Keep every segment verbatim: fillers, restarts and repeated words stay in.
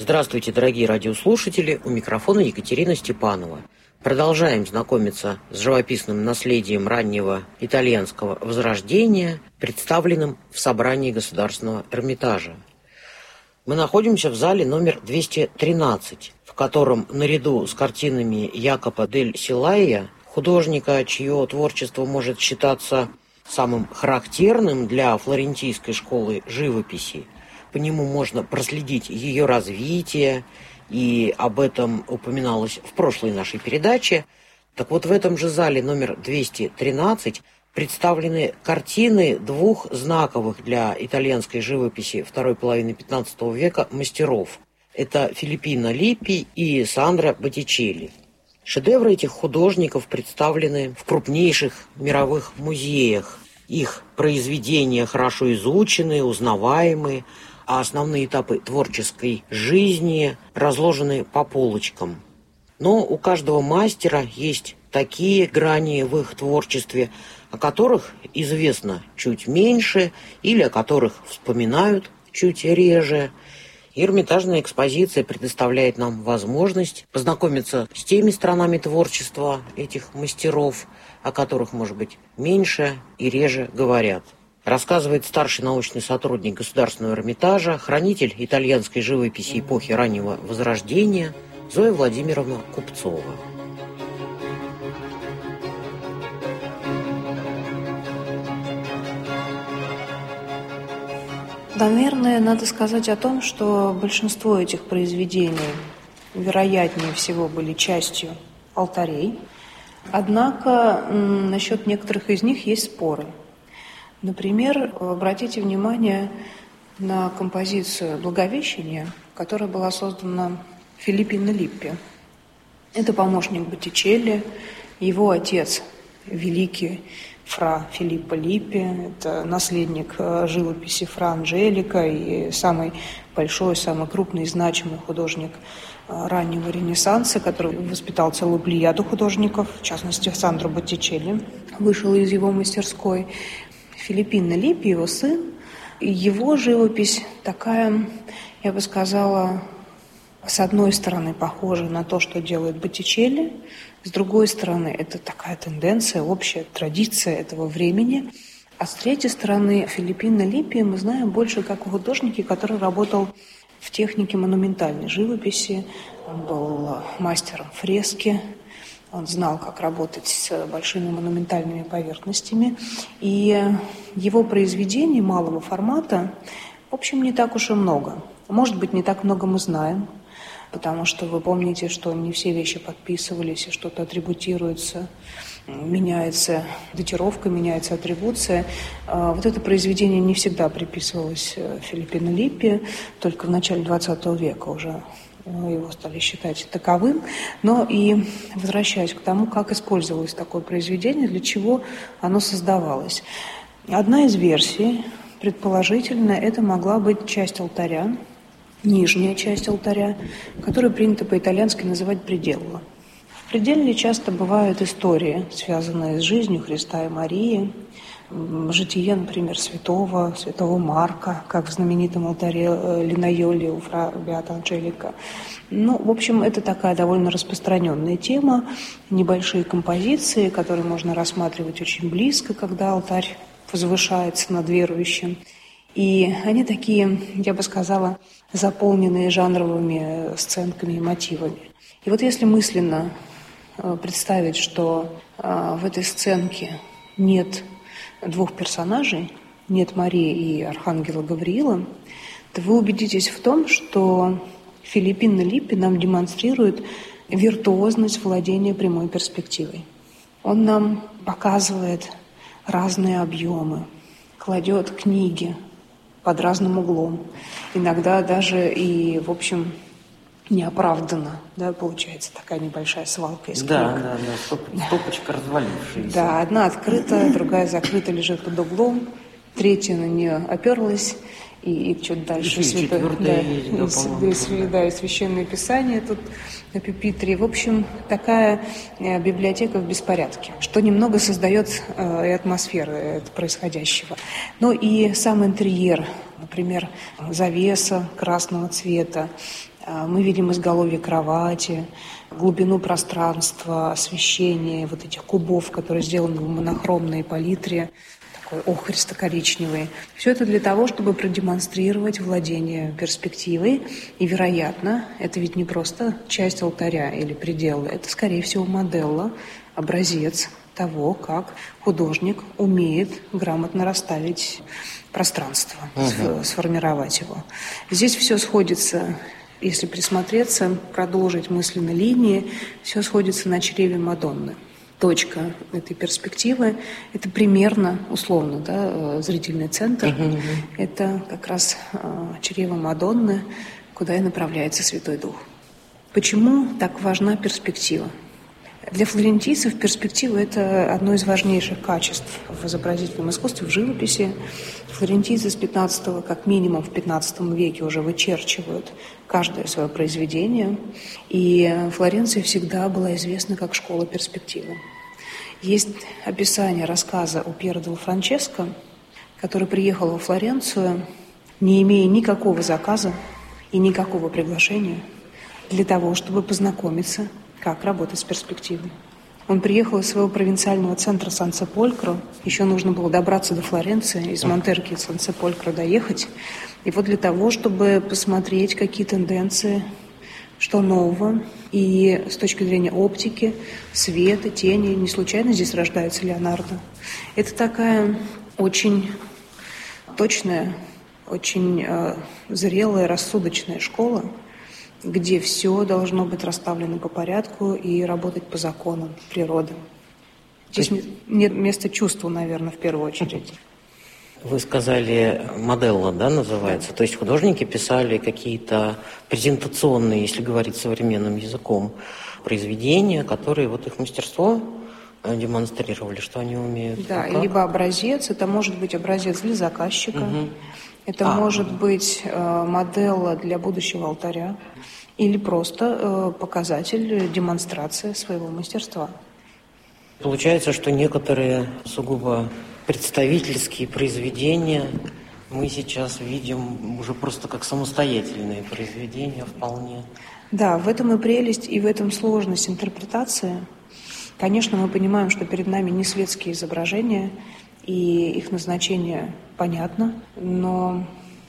Здравствуйте, дорогие радиослушатели, у микрофона Екатерина Степанова. Продолжаем знакомиться с живописным наследием раннего итальянского возрождения, представленным в собрании Государственного Эрмитажа. Мы находимся в зале номер двести тринадцать, в котором наряду с картинами Якопа дель Силаия, художника, чье творчество может считаться самым характерным для флорентийской школы живописи, по нему можно проследить ее развитие, и об этом упоминалось в прошлой нашей передаче. Так вот, в этом же зале номер двести тринадцать представлены картины двух знаковых для итальянской живописи второй половины пятнадцатого века мастеров. Это Филиппино Липпи и Сандро Боттичелли. Шедевры этих художников представлены в крупнейших мировых музеях. Их произведения хорошо изучены, узнаваемы, а основные этапы творческой жизни разложены по полочкам. Но у каждого мастера есть такие грани в их творчестве, о которых известно чуть меньше или о которых вспоминают чуть реже. Эрмитажная экспозиция предоставляет нам возможность познакомиться с теми сторонами творчества этих мастеров, о которых, может быть, меньше и реже говорят. Рассказывает старший научный сотрудник Государственного Эрмитажа, хранитель итальянской живописи эпохи раннего Возрождения Зоя Владимировна Купцова. Наверное, надо сказать о том, что большинство этих произведений, вероятнее всего, были частью алтарей. Однако насчет некоторых из них есть споры. Например, обратите внимание на композицию «Благовещение», которая была создана Филиппино Липпи. Это помощник Боттичелли, его отец, великий фра Филиппо Липпи, это наследник живописи фра Анджелика и самый большой, самый крупный и значимый художник раннего Ренессанса, который воспитал целую плеяду художников, в частности, Сандро Боттичелли, вышел из его мастерской. Филиппино Липпи, его сын, его живопись такая, я бы сказала, с одной стороны похожа на то, что делает Боттичелли, с другой стороны это такая тенденция, общая традиция этого времени, а с третьей стороны Филиппино Липпи мы знаем больше как художника, который работал в технике монументальной живописи, он был мастером фрески. Он знал, как работать с большими монументальными поверхностями. И его произведений малого формата, в общем, не так уж и много. Может быть, не так много мы знаем, потому что вы помните, что не все вещи подписывались, и что-то атрибутируется, меняется датировка, меняется атрибуция. Вот это произведение не всегда приписывалось Филиппино Липпи, только в начале двадцатого века уже его стали считать таковым, но и возвращаясь к тому, как использовалось такое произведение, для чего оно создавалось. Одна из версий, предположительно, это могла быть часть алтаря, нижняя часть алтаря, которую принято по-итальянски называть пределло. В пределле часто бывают истории, связанные с жизнью Христа и Марии, житие, например, святого, святого Марка, как в знаменитом алтаре Линайолли у фра Беата Анджелика. Ну, в общем, это такая довольно распространенная тема, небольшие композиции, которые можно рассматривать очень близко, когда алтарь возвышается над верующим. И они такие, я бы сказала, заполненные жанровыми сценками и мотивами. И вот если мысленно представить, что в этой сценке нет двух персонажей, нет Марии и архангела Гавриила, то вы убедитесь в том, что Филиппино Липпи нам демонстрирует виртуозность владения прямой перспективой. Он нам показывает разные объемы, кладет книги под разным углом, иногда даже и, в общем, неоправданно, да, получается такая небольшая свалка из книг. Да, да, да, стоп, стопочка развалившаяся. Да, одна открыта, другая закрыта, лежит под углом, третья на нее оперлась, и, и что-то дальше. Свято... Да, есть, да, и, да, и священное писание тут на пюпитре. В общем, такая э, библиотека в беспорядке, что немного создает э, и атмосферу э, происходящего. Ну и сам интерьер, например, завеса красного цвета, Мы видим изголовье кровати, глубину пространства, освещение вот этих кубов, которые сделаны в монохромной палитре, такой охристо-коричневый. Все это для того, чтобы продемонстрировать владение перспективой. И, вероятно, это ведь не просто часть алтаря или предела, это, скорее всего, моделла, образец того, как художник умеет грамотно расставить пространство, угу. сформировать его. Здесь все сходится, если присмотреться, продолжить мысленно линии, все сходится на чреве Мадонны. Точка этой перспективы – это примерно, условно, да, зрительный центр. Uh-huh. Это как раз э, чрево Мадонны, куда и направляется Святой Дух. Почему так важна перспектива? Для флорентийцев перспектива – это одно из важнейших качеств в изобразительном искусстве, в живописи. Флорентийцы с пятнадцатого, как минимум в пятнадцатом веке уже вычерчивают каждое свое произведение. И Флоренция всегда была известна как школа перспективы. Есть описание рассказа у Пьера дель Франческо, который приехал во Флоренцию, не имея никакого заказа и никакого приглашения, для того, чтобы познакомиться, как работать с перспективой. Он приехал из своего провинциального центра Сан-Сеполькро. Еще нужно было добраться до Флоренции, из Монтерки в Сан-Сеполькро доехать. И вот для того, чтобы посмотреть, какие тенденции, что нового. И с точки зрения оптики, света, тени, не случайно здесь рождается Леонардо. Это такая очень точная, очень э, зрелая, рассудочная школа, где все должно быть расставлено по порядку и работать по законам природы. Здесь есть... нет места чувству, наверное, в первую очередь. Вы сказали, моделла, да, называется? То есть художники писали какие-то презентационные, если говорить современным языком, произведения, которые вот их мастерство демонстрировали, что они умеют. Да, как? Либо образец, это может быть образец для заказчика, угу. это а, может угу. быть э, модель для будущего алтаря, или просто э, показатель, демонстрация своего мастерства. Получается, что некоторые сугубо представительские произведения мы сейчас видим уже просто как самостоятельные произведения вполне. Да, в этом и прелесть, и в этом сложность интерпретации. Конечно, мы понимаем, что перед нами не светские изображения, и их назначение понятно, но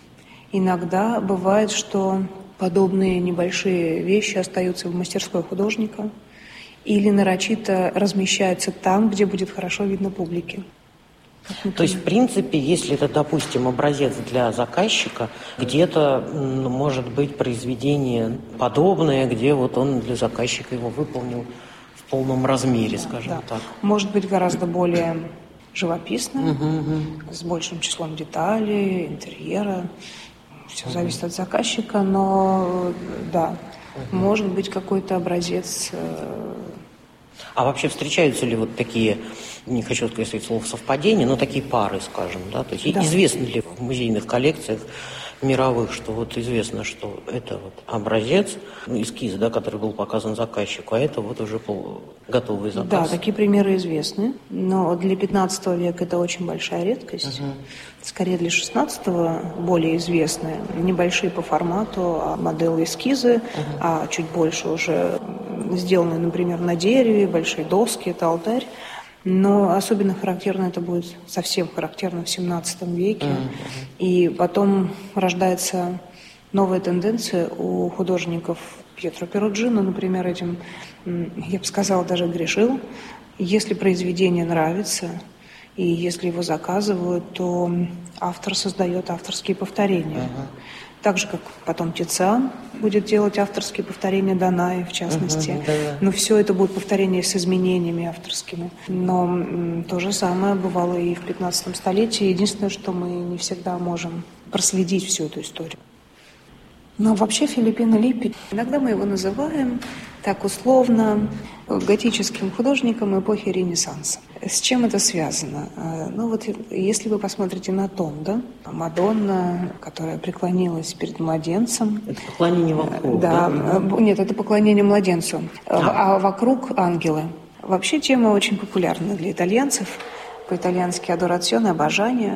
иногда бывает, что подобные небольшие вещи остаются в мастерской художника или нарочито размещаются там, где будет хорошо видно публике. То есть, в принципе, если это, допустим, образец для заказчика, где-то может быть произведение подобное, где вот он для заказчика его выполнил в полном размере, скажем да. так. Может быть гораздо более живописным, угу, угу. с большим числом деталей, интерьера. Все зависит от заказчика, но да, угу. может быть какой-то образец. А вообще встречаются ли вот такие, не хочу сказать слово совпадения, но такие пары, скажем, да? То есть да. известно ли в музейных коллекциях мировых, что вот известно, что это вот образец, ну, эскиз, да, который был показан заказчику, а это вот уже готовый заказ? Да, такие примеры известны, но для пятнадцатого века это очень большая редкость. Угу. Скорее для шестнадцатого более известные, небольшие по формату, а модели эскизы, угу. а чуть больше уже сделанные, например, на дереве, большие доски, это алтарь. Но особенно характерно это будет, совсем характерно в семнадцатом веке. Mm-hmm. И потом рождается новая тенденция у художников. Пьетро Перуджино, например, этим, я бы сказала, даже грешил. Если произведение нравится, и если его заказывают, то автор создает авторские повторения. Mm-hmm. Так же, как потом Тициан будет делать авторские повторения Данаи, в частности. Uh-huh, да. Но все это будут повторения с изменениями авторскими. Но м, то же самое бывало и в пятнадцатом столетии. Единственное, что мы не всегда можем проследить всю эту историю. Но вообще Филиппино Липпи, иногда мы его называем так условно готическим художником эпохи Ренессанса. С чем это связано? Ну вот если вы посмотрите на тон, да, Мадонна, которая преклонилась перед младенцем. Это поклонение вокруг, да? Да, нет, это поклонение младенцу, а, а вокруг ангелы. Вообще тема очень популярна для итальянцев, по-итальянски адорационное обожание.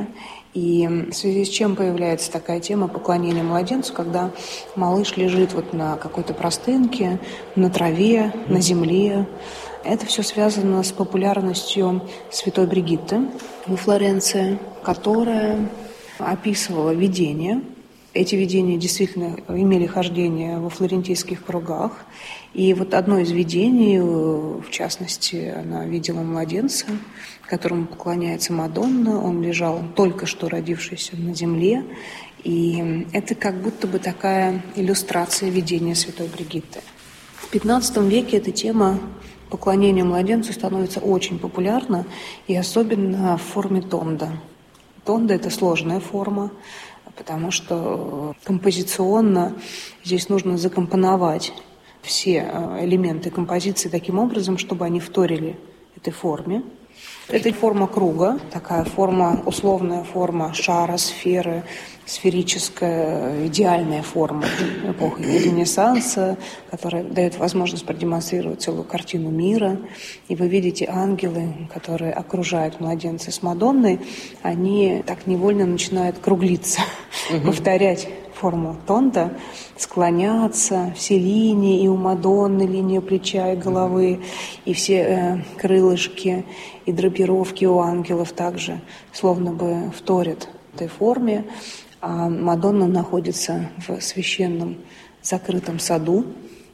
И в связи с чем появляется такая тема поклонения младенцу, когда малыш лежит вот на какой-то простынке, на траве, на земле. Это все связано с популярностью святой Бригитты во Флоренции, которая описывала видения. Эти видения действительно имели хождение во флорентийских кругах. И вот одно из видений, в частности, она видела младенца, которому поклоняется Мадонна. Он лежал только что родившийся на земле. И это как будто бы такая иллюстрация видения святой Бригитты. В пятнадцатом веке эта тема поклонения младенцу становится очень популярна, и особенно в форме тонда. Тонда – это сложная форма, потому что композиционно здесь нужно закомпоновать все элементы композиции таким образом, чтобы они вторили этой форме. Это форма круга, такая форма, условная форма шара, сферы, сферическая, идеальная форма эпохи Ренессанса, которая дает возможность продемонстрировать целую картину мира. И вы видите ангелы, которые окружают младенца с Мадонной, они так невольно начинают круглиться, угу. повторять форму тонда, склоняться, все линии, и у Мадонны линия плеча и головы, и все э, крылышки, и драпировки у ангелов также словно бы вторят этой форме. А Мадонна находится в священном закрытом саду.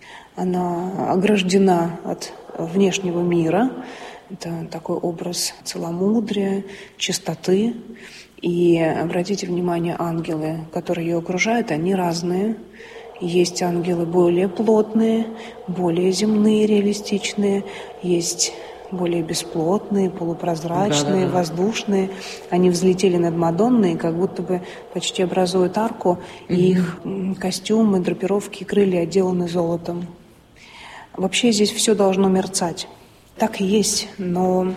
Она ограждена от внешнего мира. Это такой образ целомудрия, чистоты. И обратите внимание, ангелы, которые ее окружают, они разные. Есть ангелы более плотные, более земные, реалистичные. Есть более бесплотные, полупрозрачные, да, да, да. воздушные. Они взлетели над Мадонной, как будто бы почти образуют арку. Mm-hmm. И их костюмы, драпировки, крылья отделаны золотом. Вообще здесь все должно мерцать. Так и есть, но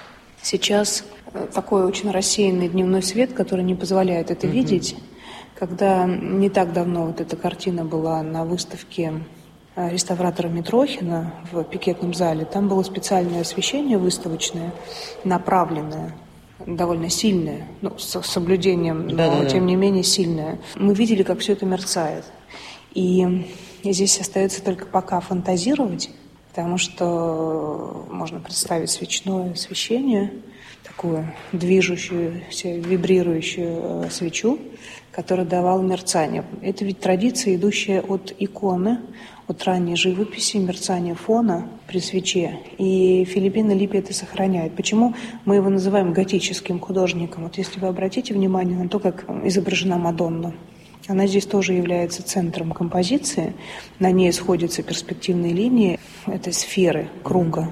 сейчас такой очень рассеянный дневной свет, который не позволяет это mm-hmm. видеть. Когда не так давно вот эта картина была на выставке реставратора Митрохина в пикетном зале, там было специальное освещение выставочное, направленное, довольно сильное, ну, с соблюдением, но да, да, тем не менее сильное. Мы видели, как все это мерцает. И здесь остается только пока фантазировать, потому что можно представить свечное освещение, такую движущуюся, вибрирующую свечу, которая давала мерцание. Это ведь традиция, идущая от иконы, от ранней живописи, мерцания фона при свече. И Филиппино Липпи это сохраняет. Почему мы его называем готическим художником? Вот если вы обратите внимание на то, как изображена Мадонна, она здесь тоже является центром композиции. На ней сходятся перспективные линии этой сферы, круга.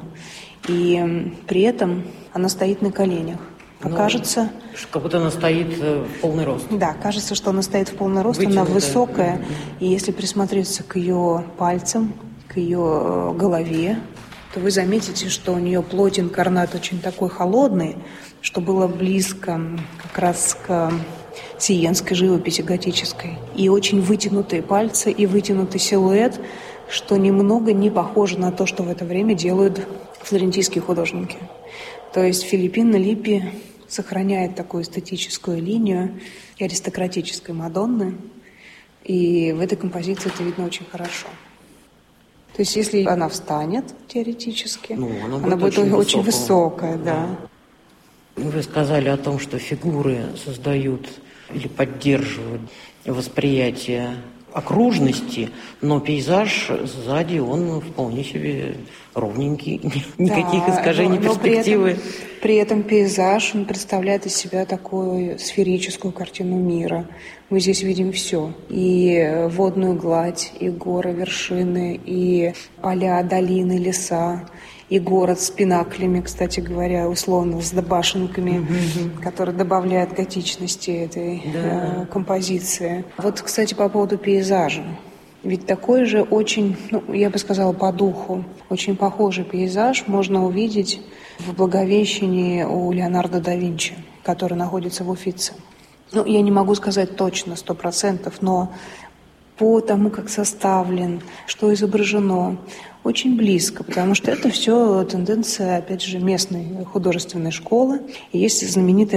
И при этом она стоит на коленях. А кажется, как будто она стоит в полный рост. Да, кажется, что она стоит в полный рост, Вытянутая. Она высокая. И если присмотреться к ее пальцам, к ее голове, то вы заметите, что у нее плоть, инкарнат очень такой холодный, что было близко как раз к сиенской живописи готической. И очень вытянутые пальцы, и вытянутый силуэт, что немного не похоже на то, что в это время делают флорентийские художники. То есть Филиппино Липпи сохраняет такую эстетическую линию аристократической Мадонны, и в этой композиции это видно очень хорошо. То есть если она встанет теоретически, ну, она, она будет очень, очень высокая. Да. Вы сказали о том, что фигуры создают или поддерживают восприятие окружности, но пейзаж сзади, он вполне себе ровненький, никаких да, искажений но, но перспективы. При этом, при этом пейзаж, он представляет из себя такую сферическую картину мира. Мы здесь видим все. И водную гладь, и горы, вершины, и поля, долины, леса, и город с пинаклями, кстати говоря, условно, с башенками, mm-hmm. которые добавляют готичности этой да. э, композиции. Вот, кстати, по поводу пейзажа. Ведь такой же очень, ну, я бы сказала, по духу, очень похожий пейзаж можно увидеть в Благовещении у Леонардо да Винчи, который находится в Уффици. Ну, я не могу сказать точно, сто процентов, но по тому, как составлен, что изображено, очень близко, потому что это все тенденция, опять же, местной художественной школы. И есть знаменитая